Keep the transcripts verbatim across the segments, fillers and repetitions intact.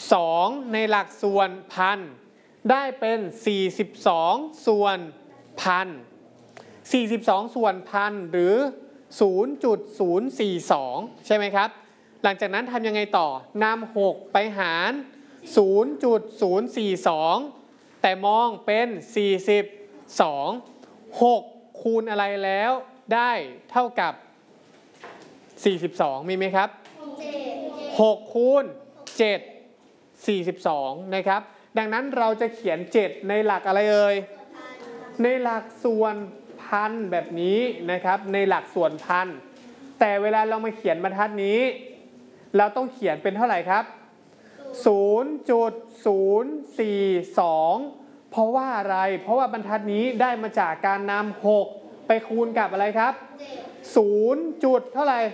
สองในหลักส่วนพันได้เป็นสี่สิบสองส่วนพันสี่สิบสองส่วนพันหรือ ศูนย์จุดศูนย์สี่สอง ใช่ไหมครับหลังจากนั้นทำยังไงต่อนำหกไปหาร ศูนย์จุดศูนย์สี่สอง แต่มองเป็นสี่สิบสอง หกคูณอะไรแล้วได้เท่ากับสี่สิบสองมีไหมครับหกคูณเจ็ด สี่สิบสองนะครับดังนั้นเราจะเขียนเจ็ดในหลักอะไรเอ่ยในหลักส่วนพันแบบนี้นะครับในหลักส่วนพันแต่เวลาเรามาเขียนบรรทัดนี้เราต้องเขียนเป็นเท่าไหร่ครับ ศูนย์จุดศูนย์สี่สอง เพราะว่าอะไรเพราะว่าบรรทัดนี้ได้มาจากการนำหกไปคูณกับอะไรครับศูนย์จุดเท่าไหร่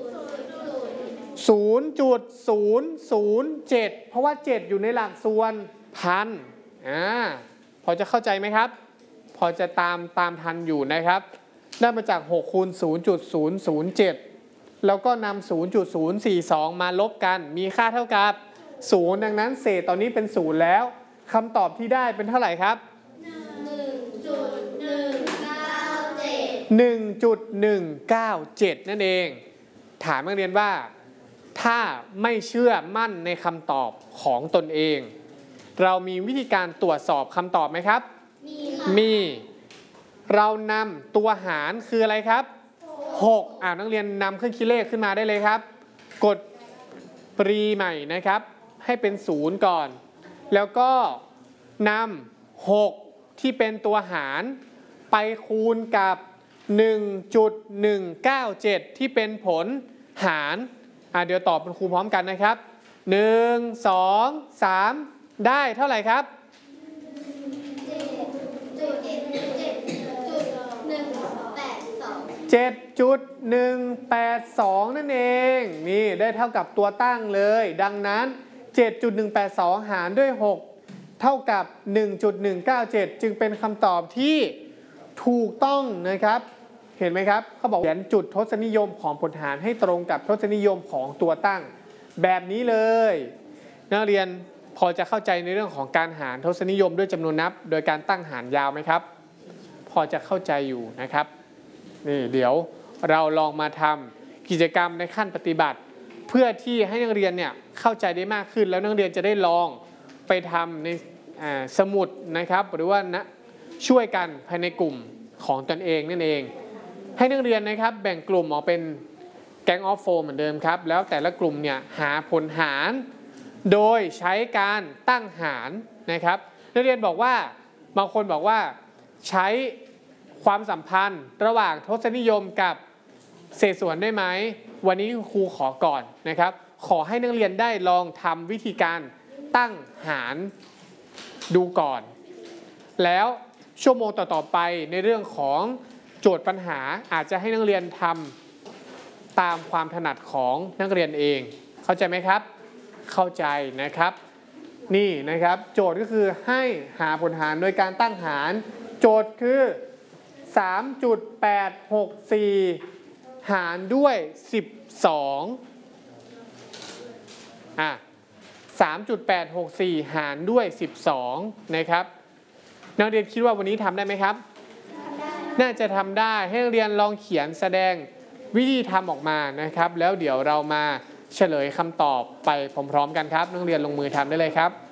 ศูนย์จุดศูนย์ศูนย์เจ็ด เพราะว่าเจ็ดอยู่ในหลักส่วนพันอ่าพอจะเข้าใจไหมครับพอจะตามตามทันอยู่นะครับได้มาจากหกคูณ ศูนย์จุดศูนย์ศูนย์เจ็ด แล้วก็นำ ศูนย์จุดศูนย์สี่สอง มาลบกันมีค่าเท่ากับศูนย์ดังนั้นเศษตอนนี้เป็นศูนย์แล้วคำตอบที่ได้เป็นเท่าไหร่ครับ หนึ่งจุดหนึ่งเก้าเจ็ด นั่นเองถามนักเรียนว่าถ้าไม่เชื่อมั่นในคำตอบของตนเองเรามีวิธีการตรวจสอบคำตอบไหมครับมีมีเรานำตัวหารคืออะไรครับหกอ่านักเรียนนำเครื่องคิดเลขขึ้นมาได้เลยครับกดปรีใหม่นะครับให้เป็นศูนย์ก่อนแล้วก็นำหกที่เป็นตัวหารไปคูณกับ หนึ่งจุดหนึ่งเก้าเจ็ด ที่เป็นผลหารอ่าเดี๋ยวตอบเป็นครูพร้อมกันนะครับหนึ่ง สอง สามได้เท่าไหร่ครับเจ็ดจุดหนึ่งแปดสอง นั่นเองนี่ได้เท่ากับตัวตั้งเลยดังนั้น เจ็ดจุดหนึ่งแปดสอง หารด้วยหกเท่ากับ หนึ่งจุดหนึ่งเก้าเจ็ด จึงเป็นคำตอบที่ถูกต้องนะครับเห็นไหมครับเขาบอกเขียนจุดทศนิยมของผลหารให้ตรงกับทศนิยมของตัวตั้งแบบนี้เลยนักเรียนพอจะเข้าใจในเรื่องของการหารทศนิยมด้วยจำนวนนับโดยการตั้งหารยาวไหมครับพอจะเข้าใจอยู่นะครับนี่เดี๋ยวเราลองมาทำกิจกรรมในขั้นปฏิบัติเพื่อที่ให้นักเรียนเนี่ยเข้าใจได้มากขึ้นแล้วนักเรียนจะได้ลองไปทำในสมุดนะครับหรือว่านะช่วยกันภายในกลุ่มของตนเองนั่นเองให้นักเรียนนะครับแบ่งกลุ่มออกเป็นแก๊งออฟโฟร์เหมือนเดิมครับแล้วแต่ละกลุ่มเนี่ยหาผลหารโดยใช้การตั้งหารนะครับนักเรียนบอกว่าบางคนบอกว่าใช้ความสัมพันธ์ระหว่างทศนิยมกับเศษส่วนได้ไหมวันนี้ครูขอก่อนนะครับขอให้นักเรียนได้ลองทำวิธีการตั้งหารดูก่อนแล้วชั่วโมงต่อๆไปในเรื่องของโจทย์ปัญหาอาจจะให้นักเรียนทำตามความถนัดของนักเรียนเองเข้าใจไหมครับเข้าใจนะครับนี่นะครับโจทย์ก็คือให้หาผลหารโดยการตั้งหารโจทย์คือ สามจุดแปดหกสี่ หารด้วยสิบสองอ่ะ สามจุดแปดหกสี่ หารด้วยสิบสองนะครับนักเรียนคิดว่าวันนี้ทำได้ไหมครับน่าจะทำได้ให้นักเรียนลองเขียนแสดงวิธีทำออกมานะครับแล้วเดี๋ยวเรามาเฉลยคำตอบไปพร้อมๆกันครับนักเรียนลงมือทำได้เลยครับ